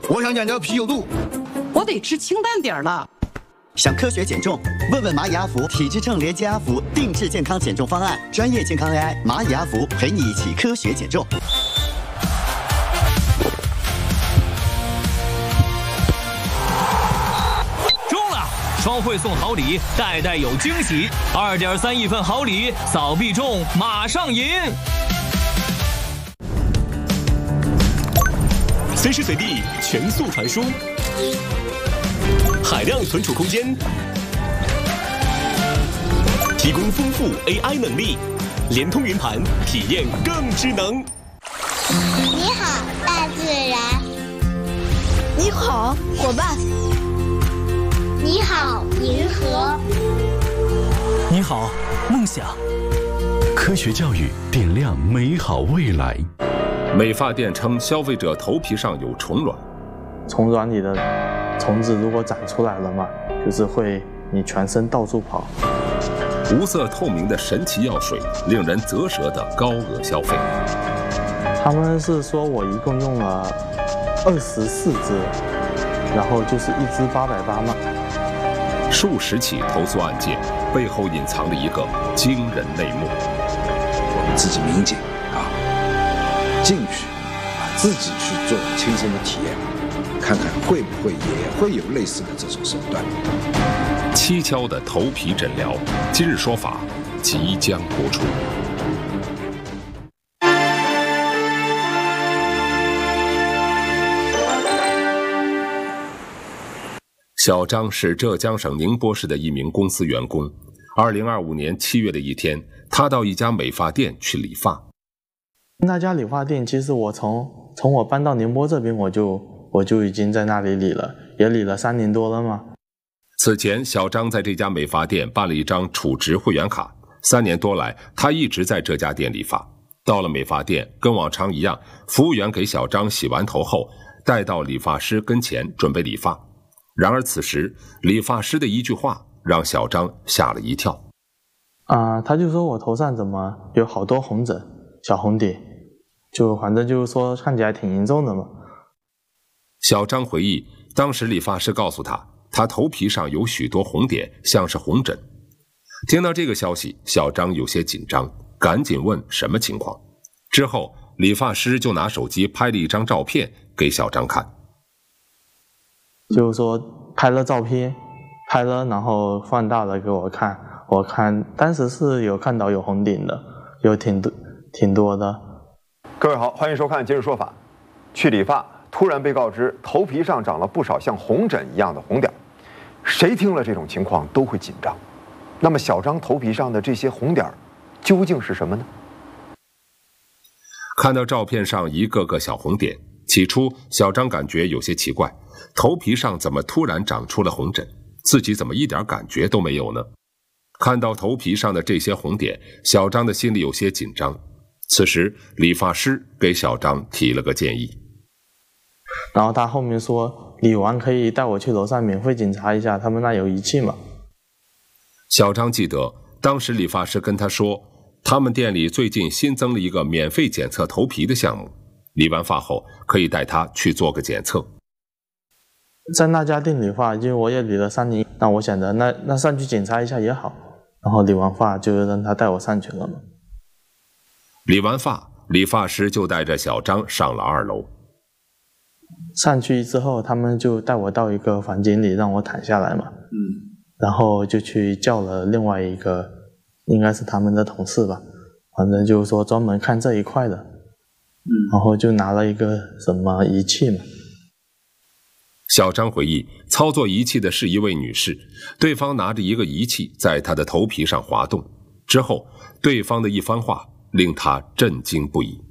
我想讲究啤酒肚， 我得吃清淡点的。 想科学减重？问问蚂蚁阿福体脂秤连接阿福定制健康减重方案，专业健康 AI 蚂蚁阿福陪你一起科学减重。 中了，双汇送好礼，代代有惊喜。2.3亿份好礼，扫必中，马上赢！ 随时随地全速传输，海量存储空间，提供丰富 AI 能力，联通云盘，体验更智能。 你好，大自然。 你好，伙伴。 你好，银河。 你好，梦想。 科学教育点亮美好未来。 美发店称，消费者头皮上有虫卵， 虫卵里的虫子如果长出来了嘛，就是会你全身到处跑。 无色透明的神奇药水，令人啧舌的高额消费。 他们是说我一共用了24支，然后就是一支880嘛。 数十起投诉案件背后隐藏着一个惊人内幕。 我们自己民警进去自己去做亲身的体验，看看会不会也会有类似的这种手段。 蹊跷的头皮诊疗，今日说法即将播出。小张是浙江省宁波市的一名公司员工。2025年7月的一天，他到一家美发店去理发。 那家理发店，其实我从我搬到宁波这边，我就已经在那里理了，也理了3年多了嘛。 此前，小张在这家美发店办了一张储值会员卡，3年多来，他一直在这家店理发。到了美发店，跟往常一样，服务员给小张洗完头后，带到理发师跟前准备理发。然而此时，理发师的一句话让小张吓了一跳。 他就说我头上怎么有好多红疹、小红点，就反正就是说看起来挺严重的嘛。 小张回忆，当时理发师告诉他，他头皮上有许多红点，像是红疹。听到这个消息，小张有些紧张，赶紧问什么情况。之后，理发师就拿手机拍了一张照片给小张看。 就是说拍了照片，拍了然后放大了给我看，我看当时是有看到有红点的，有挺多的。 各位好，欢迎收看《今日说法》。去理发，突然被告知头皮上长了不少像红疹一样的红点，谁听了这种情况都会紧张。那么小张头皮上的这些红点究竟是什么呢？ 看到照片上一个个小红点，起初小张感觉有些奇怪，头皮上怎么突然长出了红疹，自己怎么一点感觉都没有呢？看到头皮上的这些红点，小张的心里有些紧张。此时理发师给小张提了个建议， 然后他后面说理完可以带我去楼上免费检查一下，他们那有仪器嘛。 小张记得当时理发师跟他说，他们店里最近新增了一个免费检测头皮的项目，理完发后可以带他去做个检测。 在那家店理发，因为我也理了3年，那我想着那上去检查一下也好，然后理完发就让他带我上去了嘛。 理完发，理发师就带着小张上了2楼。 上去之后，他们就带我到一个房间里让我躺下来嘛。然后就去叫了另外一个，应该是他们的同事吧，反正就是说专门看这一块的。然后就拿了一个什么仪器嘛。 小张回忆，操作仪器的是一位女士，对方拿着一个仪器在她的头皮上滑动，之后对方的一番话令他震惊不已。